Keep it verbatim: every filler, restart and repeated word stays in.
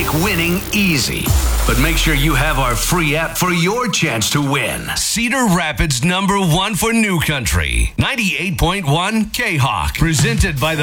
make winning easy. But make sure you have our free app for your chance to win. Cedar Rapids number one for New Country. ninety-eight point one K-Hawk. Presented by the